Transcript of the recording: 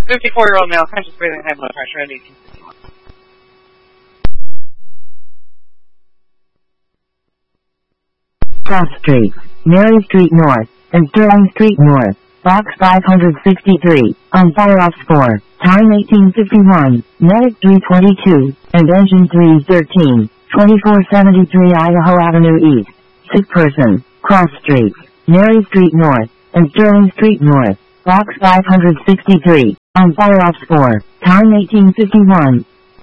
54-year-old male, conscious breathing, high blood pressure at 1851. Cross Street, Mary Street North, and Sterling Street North, Box 563, on fire-off 4, time 1851, medic 322, and engine 313, 2473 Idaho Avenue East, sick person, Cross Street, Mary Street North, and Sterling Street North, Box 563, on fire-off 4, time 1851,